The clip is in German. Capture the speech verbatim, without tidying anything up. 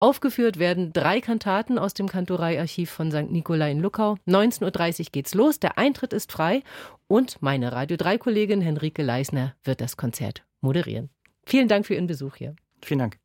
Aufgeführt werden drei Kantaten aus dem Kantoreiarchiv von Sankt Nikolai in Luckau. neunzehn Uhr dreißig geht's los, der Eintritt ist frei und meine Radio drei Kollegin Henrike Leisner wird das Konzert moderieren. Vielen Dank für Ihren Besuch hier. Vielen Dank.